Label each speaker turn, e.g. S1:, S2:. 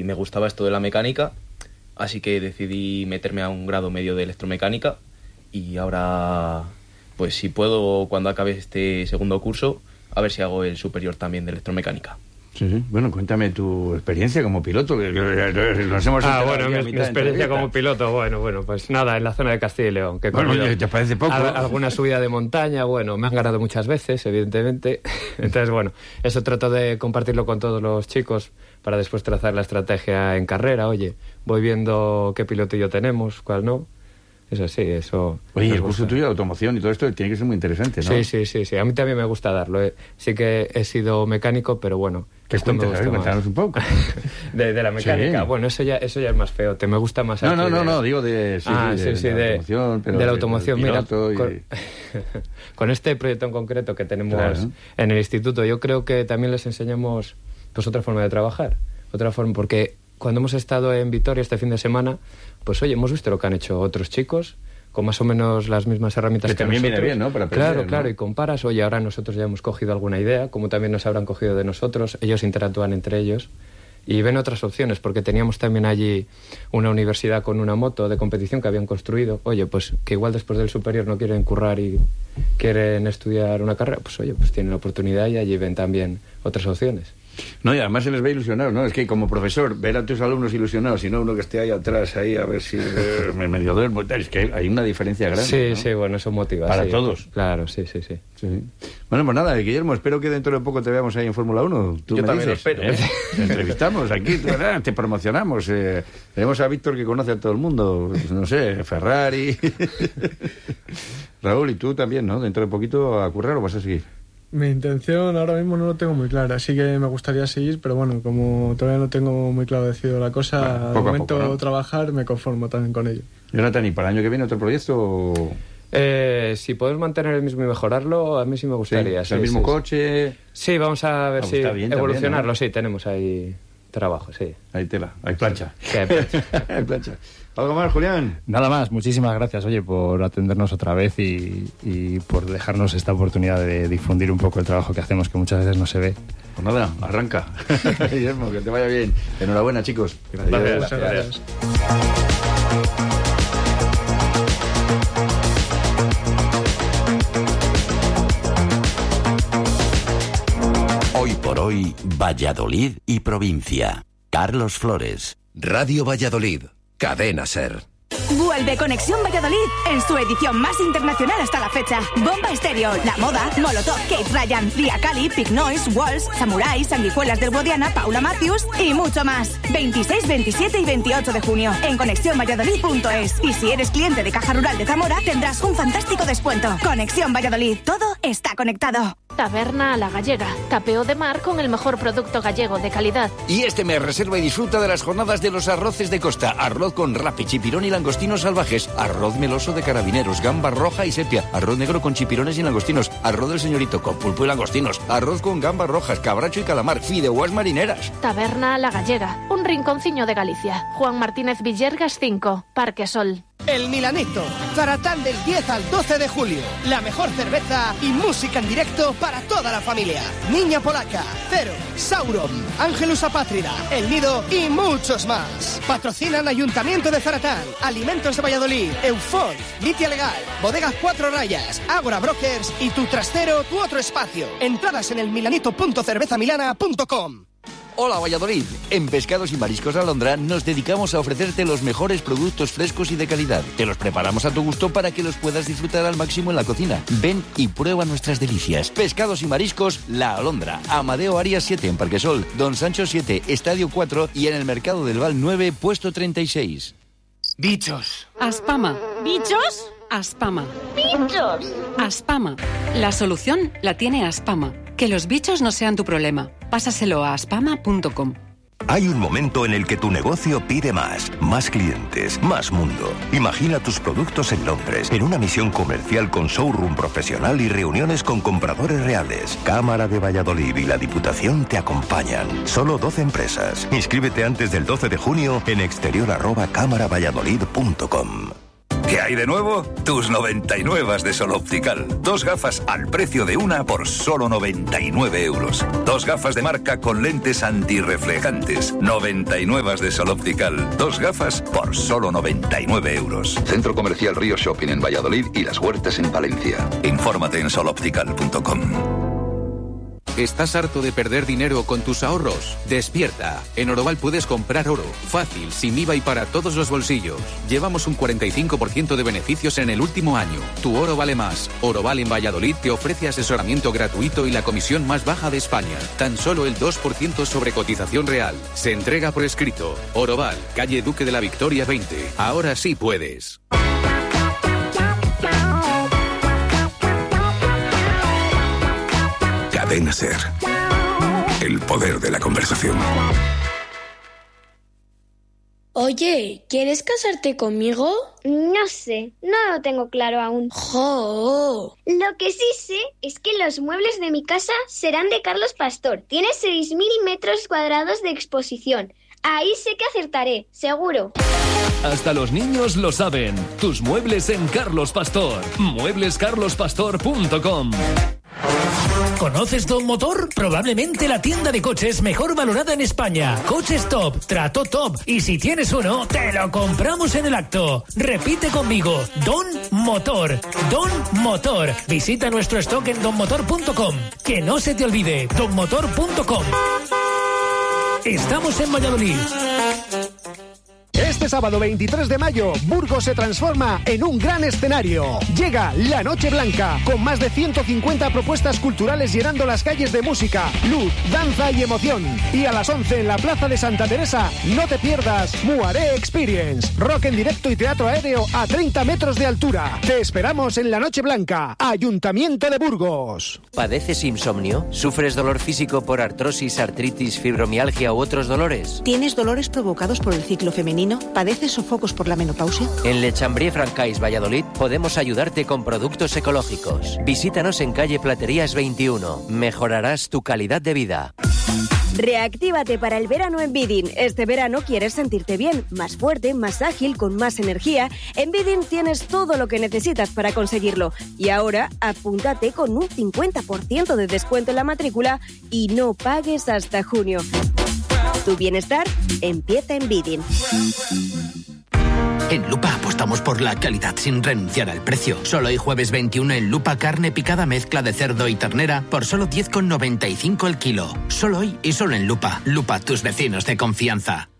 S1: y me gustaba esto de la mecánica, así que decidí meterme a un grado medio de electromecánica y ahora, pues si puedo, cuando acabe este segundo curso, a ver si hago el superior también de electromecánica.
S2: Sí, sí. Bueno, cuéntame tu experiencia como piloto. Que nos hemos
S3: bueno, mi experiencia como piloto, bueno, pues nada, en la zona de Castilla y León. Que
S2: ¿te parece poco?
S3: Alguna subida de montaña, bueno, me han ganado muchas veces, evidentemente. Entonces, bueno, eso trato de compartirlo con todos los chicos para después trazar la estrategia en carrera. Oye, voy viendo qué pilotillo tenemos, cuál no. Eso sí, eso...
S2: Oye, el curso tuyo de automoción y todo esto tiene que ser muy interesante, ¿no?
S3: Sí. A mí también me gusta darlo. Sí que he sido mecánico, pero bueno...
S2: ¿Qué cuentas? Cuéntanos un poco.
S3: de la mecánica. Sí. Bueno, eso ya es más feo. Me gusta más...
S2: No, digo de...
S3: de
S2: automoción, pero
S3: de la automoción. Mira,
S2: y...
S3: con este proyecto en concreto que tenemos
S2: claro.
S3: en el instituto, yo creo que también les enseñamos pues otra forma de trabajar. Otra forma, porque cuando hemos estado en Vitoria este fin de semana, pues oye, hemos visto lo que han hecho otros chicos con más o menos las mismas herramientas que
S2: también
S3: nosotros.
S2: Viene bien, ¿no? Para aprender,
S3: Claro,
S2: ¿no?
S3: Y comparas, oye, ahora nosotros ya hemos cogido alguna idea, como también nos habrán cogido de nosotros, ellos interactúan entre ellos y ven otras opciones, porque teníamos también allí una universidad con una moto de competición que habían construido, oye, pues que igual después del superior no quieren currar y quieren estudiar una carrera, pues oye, pues tienen la oportunidad y allí ven también otras opciones.
S2: No, y además se les ve ilusionados, ¿no? Es que como profesor, ver a tus alumnos ilusionados y no uno que esté ahí atrás, ahí a ver si me medio duermo, es que hay una diferencia grande.
S3: Sí,
S2: ¿no?
S3: sí, bueno, eso motiva.
S2: Para
S3: sí,
S2: todos.
S3: Claro, sí.
S2: Bueno, pues nada, Guillermo, espero que dentro de poco te veamos ahí en Fórmula 1.
S1: Yo también lo espero.
S2: Te entrevistamos aquí, te promocionamos. Tenemos a Víctor que conoce a todo el mundo, pues, no sé, Ferrari. Raúl, y tú también, ¿no? Dentro de poquito a currar o vas a seguir.
S4: Mi intención ahora mismo no lo tengo muy clara, sí que me gustaría seguir, pero bueno, como todavía no tengo muy claro decidido la cosa, al momento de trabajar me conformo también con ello.
S2: Jonathan, ¿y para el año que viene otro proyecto?
S3: Si podemos mantener el mismo y mejorarlo, a mí sí me gustaría.
S2: ¿El mismo coche?
S3: Sí, vamos a ver si evolucionarlo,
S2: también, ¿no?
S3: Sí, tenemos ahí trabajo, sí.
S2: Hay tela, hay plancha.
S3: Sí, hay plancha.
S2: Hay plancha. ¿Algo más, Julián?
S5: Nada más, muchísimas gracias, oye, por atendernos otra vez y por dejarnos esta oportunidad de difundir un poco el trabajo que hacemos, que muchas veces no se ve.
S2: Pues nada, arranca. Guillermo, que te vaya bien. Enhorabuena, chicos.
S3: Gracias.
S6: Hoy por hoy, Valladolid y provincia. Carlos Flores.
S7: Radio Valladolid. Cadena SER.
S8: Vuelve Conexión Valladolid en su edición más internacional hasta la fecha. Bomba Estéreo, La Moda, Molotov, Kate Ryan, Lia Kali, Big Noise, Walls, Samurai, Sanguijuelas del Guadiana, Paula Matthews y mucho más. 26, 27 y 28 de junio en ConexiónValladolid.es. Y si eres cliente de Caja Rural de Zamora, tendrás un fantástico descuento. Conexión Valladolid, todo está conectado.
S9: Taberna a la Gallega, tapeo de mar con el mejor producto gallego de calidad.
S7: Y este mes reserva y disfruta de las jornadas de los arroces de costa. Arroz con rape, chipirón y langostinos salvajes. Arroz meloso de carabineros, gamba roja y sepia. Arroz negro con chipirones y langostinos. Arroz del señorito con pulpo y langostinos. Arroz con gambas rojas, cabracho y calamar. Fideuás marineras.
S9: Taberna a la Gallega, un rinconciño de Galicia. Juan Martínez Villergas 5, Parque Sol.
S10: El Milanito, Zaratán del 10 al 12 de julio. La mejor cerveza y música en directo para toda la familia. Niña Polaca, Cero, Sauron, Ángelus Apátrida, El Nido y muchos más. Patrocinan Ayuntamiento de Zaratán, Alimentos de Valladolid, Eufón, Litia Legal, Bodegas 4 Rayas, Ágora Brokers y Tu Trastero, Tu Otro Espacio. Entradas en el milanito.cervezamilana.com.
S7: Hola Valladolid, en Pescados y Mariscos Alondra nos dedicamos a ofrecerte los mejores productos frescos y de calidad. Te los preparamos a tu gusto para que los puedas disfrutar al máximo en la cocina. Ven y prueba nuestras delicias. Pescados y Mariscos La Alondra, Amadeo Arias 7 en Parquesol, Don Sancho 7, Estadio 4 y en el Mercado del Val 9, puesto 36.
S10: Bichos.
S11: Aspama.
S9: ¿Bichos?
S11: Aspama.
S9: ¡Bichos!
S11: Aspama. La solución la tiene Aspama. Que los bichos no sean tu problema. Pásaselo a aspama.com.
S12: Hay un momento en el que tu negocio pide más. Más clientes, más mundo. Imagina tus productos en Londres, en una misión comercial con showroom profesional y reuniones con compradores reales. Cámara de Valladolid y la Diputación te acompañan. Solo 12 empresas. Inscríbete antes del 12 de junio en exterior@cámaravalladolid.com.
S13: ¿Qué hay de nuevo? Tus 99 de Sol Optical. 2 gafas al precio de una por solo 99 euros. 2 gafas de marca con lentes antirreflejantes. 99 de Sol Optical. 2 gafas por solo 99 euros.
S14: Centro Comercial Río Shopping en Valladolid y Las Huertas en Valencia.
S13: Infórmate en soloptical.com.
S15: ¿Estás harto de perder dinero con tus ahorros? ¡Despierta! En Oroval puedes comprar oro, fácil, sin IVA y para todos los bolsillos. Llevamos un 45% de beneficios en el último año. Tu oro vale más. Oroval en Valladolid te ofrece asesoramiento gratuito y la comisión más baja de España. Tan solo el 2% sobre cotización real. Se entrega por escrito. Oroval, calle Duque de la Victoria 20. Ahora sí puedes.
S12: Cadena Ser. El poder de la conversación.
S16: Oye, ¿quieres casarte conmigo?
S17: No sé, no lo tengo claro aún.
S16: ¡Jo!
S17: Lo que sí sé es que los muebles de mi casa serán de Carlos Pastor. Tiene 6.000 metros cuadrados de exposición. Ahí sé que acertaré, seguro.
S18: Hasta los niños lo saben. Tus muebles en Carlos Pastor. Mueblescarlospastor.com.
S19: ¿Conoces Don Motor? Probablemente la tienda de coches mejor valorada en España. Coches top, trato top. Y si tienes uno, te lo compramos en el acto. Repite conmigo. Don Motor. Don Motor. Visita nuestro stock en donmotor.com. Que no se te olvide. donmotor.com. Estamos en Valladolid.
S10: Este sábado 23 de mayo, Burgos se transforma en un gran escenario. Llega la Noche Blanca, con más de 150 propuestas culturales llenando las calles de música, luz, danza y emoción. Y a las 11 en la Plaza de Santa Teresa, no te pierdas Muaré Experience, rock en directo y teatro aéreo a 30 metros de altura. Te esperamos en la Noche Blanca, Ayuntamiento de Burgos.
S20: ¿Padeces insomnio? ¿Sufres dolor físico por artrosis, artritis, fibromialgia u otros dolores?
S21: ¿Tienes dolores provocados por el ciclo femenino? ¿Padeces sofocos por la menopausia?
S20: En Le Chambrier-Francais, Valladolid, podemos ayudarte con productos ecológicos. Visítanos en calle Platerías 21. Mejorarás tu calidad de vida.
S22: Reactívate para el verano en Bidin. Este verano quieres sentirte bien, más fuerte, más ágil, con más energía. En Bidin tienes todo lo que necesitas para conseguirlo. Y ahora, apúntate con un 50% de descuento en la matrícula y no pagues hasta junio. Tu bienestar empieza en Bidin.
S23: En Lupa apostamos por la calidad sin renunciar al precio. Solo hoy jueves 21 en Lupa carne picada mezcla de cerdo y ternera por solo 10,95 el kilo. Solo hoy y solo en Lupa. Lupa, tus vecinos de confianza.